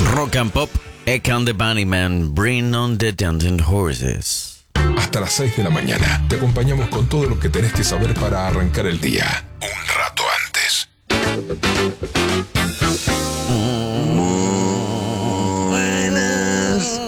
Rock and Pop, Egg and the Bunnymen, Bring on the Dancing Horses. Hasta las 6 de la mañana te acompañamos con todo lo que tenés que saber para arrancar el día. Un rato antes. Buenas.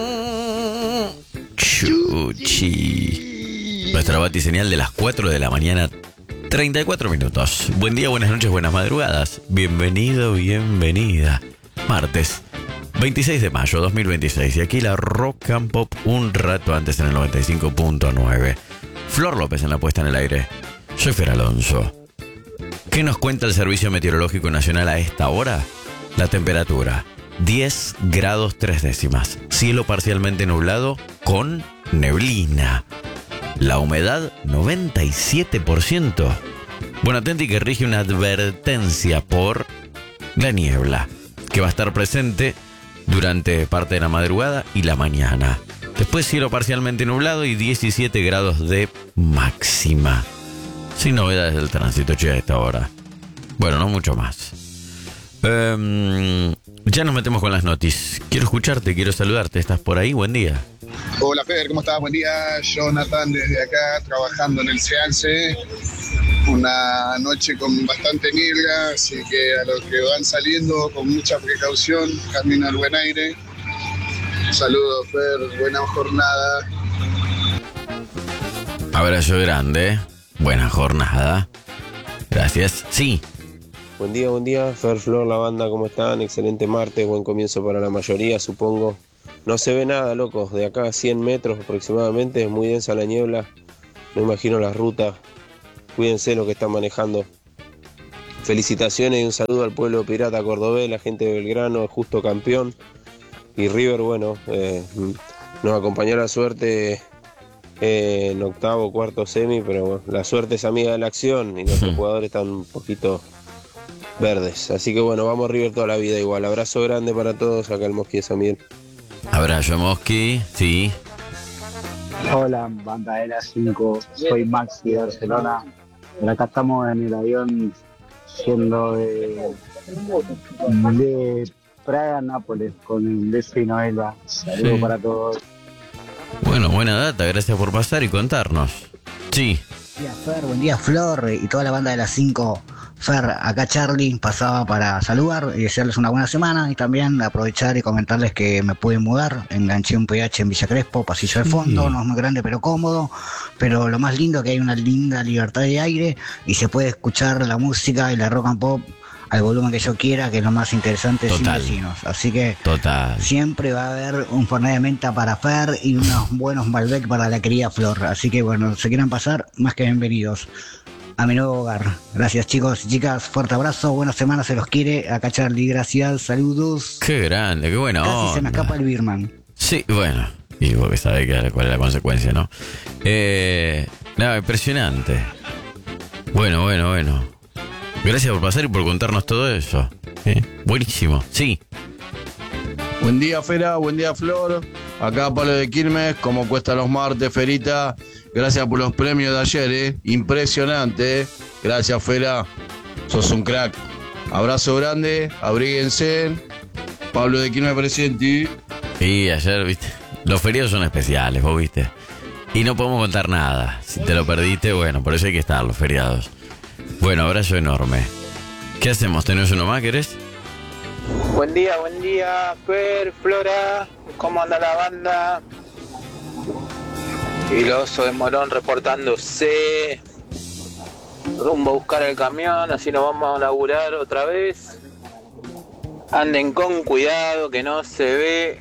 Chuchi. Nuestra batiseñal de las 4 de la mañana, 34 minutos. Buen día, buenas noches, buenas madrugadas. Bienvenido, bienvenida. Martes 26 de mayo 2026. Y aquí la Rock and Pop un rato antes en el 95.9. Flor López en la puesta en el aire. Soy Fer Alonso. ¿Qué nos cuenta el Servicio Meteorológico Nacional a esta hora? La temperatura 10 grados 3 décimas. Cielo parcialmente nublado con neblina. La humedad 97%. Bueno, atenti que rige una advertencia por la niebla, que va a estar presente durante parte de la madrugada y la mañana. Después cielo parcialmente nublado y 17 grados de máxima. Sin novedades del tránsito, che, a esta hora. Bueno, no mucho más. Ya nos metemos con las noticias. Quiero escucharte, quiero saludarte. ¿Estás por ahí? Buen día. Hola, Fer, ¿cómo estás? Buen día. Jonathan desde acá, trabajando en el SEANSE. Una noche con bastante niebla, así que a los que van saliendo con mucha precaución, camino al buen aire. Saludos, Fer, buena jornada. Abrazo grande, buena jornada. Gracias. Sí. Buen día, Fer, Flor, la banda, ¿cómo están? Excelente martes, buen comienzo para la mayoría, supongo. No se ve nada, locos, de acá a 100 metros aproximadamente, es muy densa la niebla, no imagino las rutas. Cuídense lo que están manejando. Felicitaciones y un saludo al pueblo pirata cordobés, la gente de Belgrano, justo campeón. Y River, bueno, nos acompañó la suerte en octavo, cuarto semi, pero bueno, la suerte es amiga de la acción y nuestros jugadores están un poquito verdes. Así que bueno, vamos River toda la vida igual. Abrazo grande para todos, acá el Mosqui de San Miguel. Abrazo Mosqui, sí. Hola, banda de las 5, soy Maxi de Barcelona. Por acá estamos en el avión yendo de Praga a Nápoles con el Beso y Noela. Saludos para todos. Bueno, buena data, gracias por pasar y contarnos. Sí. Buen día, Fer, buen día, Flor y toda la banda de las 5. Fer, acá Charlie pasaba para saludar y desearles una buena semana y también aprovechar y comentarles que me pude mudar, enganché un PH en Villa Crespo, pasillo de fondo, no es muy grande pero cómodo, pero lo más lindo que hay una linda libertad de aire y se puede escuchar la música y la rock and pop al volumen que yo quiera, que es lo más interesante sin vecinos, así que siempre va a haber un Fernet de menta para Fer y unos buenos Malbec para la querida Flor, así que bueno, si quieren pasar, más que bienvenidos a mi nuevo hogar. Gracias chicos y chicas, fuerte abrazo, buena semana, se los quiere. Acá Charlie, gracias, saludos. Qué grande, qué buena onda. Casi se me escapa el Birman. Sí, bueno, y porque sabe cuál es la consecuencia, ¿no? Nada, impresionante. Bueno. Gracias por pasar y por contarnos todo eso. Buenísimo, sí. Buen día, Fera, buen día, Flor. Acá Pablo de Quilmes, como cuesta los martes, Ferita. Gracias por los premios de ayer, Impresionante, Gracias, Fera. Sos un crack. Abrazo grande, abríguense. Pablo de Quilmes presente. Y ayer, viste, los feriados son especiales, vos viste. Y no podemos contar nada. Si te lo perdiste, bueno, por eso hay que estar, los feriados. Bueno, abrazo enorme. ¿Qué hacemos? ¿Tenés uno más, querés? Buen día, Fer, Flora, ¿cómo anda la banda? Y el oso de Morón reportándose. Rumbo a buscar el camión, así nos vamos a laburar otra vez. Anden con cuidado, que no se ve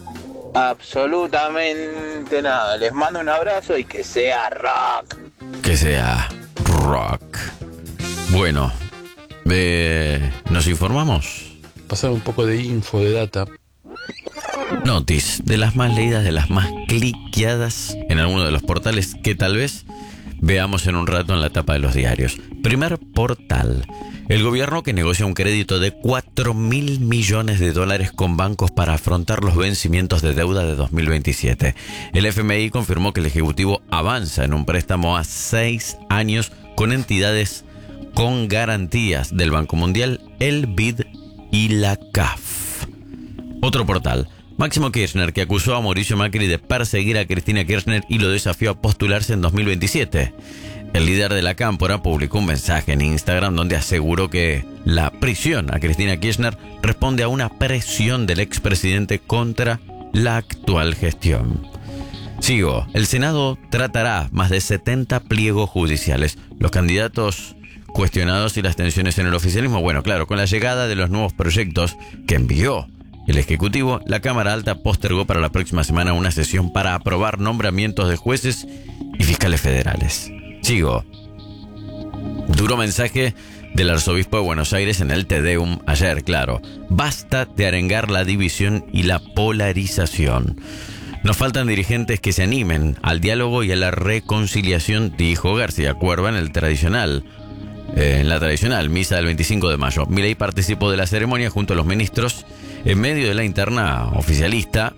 absolutamente nada. Les mando un abrazo y que sea rock. Que sea rock. Bueno, ¿nos informamos? Pasar un poco de info, de data. Notis, de las más leídas, de las más cliqueadas en alguno de los portales que tal vez veamos en un rato en la tapa de los diarios. Primer portal. El gobierno que negocia un crédito de $4.000 millones con bancos para afrontar los vencimientos de deuda de 2027. El FMI confirmó que el Ejecutivo avanza en un préstamo a 6 años con entidades con garantías del Banco Mundial, el BID y la CAF. Otro portal. Máximo Kirchner, que acusó a Mauricio Macri de perseguir a Cristina Kirchner y lo desafió a postularse en 2027. El líder de la Cámpora publicó un mensaje en Instagram donde aseguró que la prisión a Cristina Kirchner responde a una presión del expresidente contra la actual gestión. Sigo. El Senado tratará más de 70 pliegos judiciales. Los candidatos cuestionados y las tensiones en el oficialismo. Bueno, claro, con la llegada de los nuevos proyectos que envió el Ejecutivo, la Cámara Alta postergó para la próxima semana una sesión para aprobar nombramientos de jueces y fiscales federales. Sigo. Duro mensaje del arzobispo de Buenos Aires en el Te Deum ayer, claro. Basta de arengar la división y la polarización. Nos faltan dirigentes que se animen al diálogo y a la reconciliación, dijo García Cuerva en la tradicional misa del 25 de mayo. Milei participó de la ceremonia junto a los ministros en medio de la interna oficialista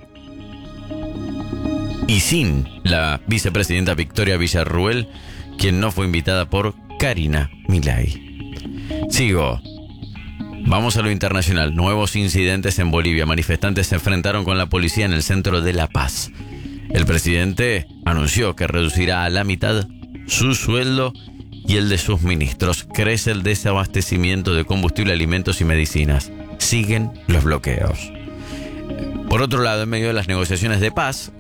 y sin la vicepresidenta Victoria Villarruel, quien no fue invitada por Karina Milei. Sigo. Vamos a lo internacional. Nuevos incidentes en Bolivia. Manifestantes se enfrentaron con la policía en el centro de La Paz. El presidente anunció que reducirá a la mitad su sueldo y el de sus ministros. Crece el desabastecimiento de combustible, alimentos y medicinas. Siguen los bloqueos. Por otro lado, en medio de las negociaciones de paz,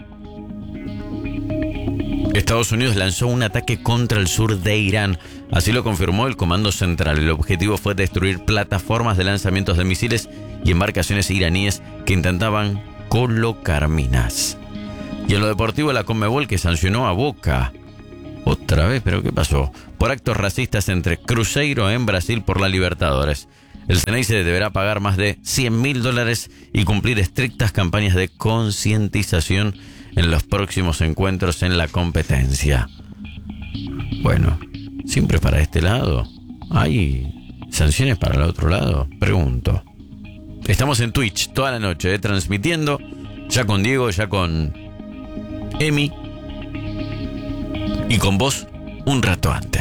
Estados Unidos lanzó un ataque contra el sur de Irán. Así lo confirmó el Comando Central. El objetivo fue destruir plataformas de lanzamientos de misiles y embarcaciones iraníes que intentaban colocar minas. Y en lo deportivo, la Conmebol, que sancionó a Boca. Otra vez, ¿pero qué pasó? Por actos racistas entre Cruzeiro en Brasil por la Libertadores. El Ceneice deberá pagar más de $100.000 y cumplir estrictas campañas de concientización en los próximos encuentros en la competencia. Bueno, siempre para este lado. ¿Hay sanciones para el otro lado? Pregunto. Estamos en Twitch toda la noche, transmitiendo. Ya con Diego, ya con Emi. Y con vos un rato antes.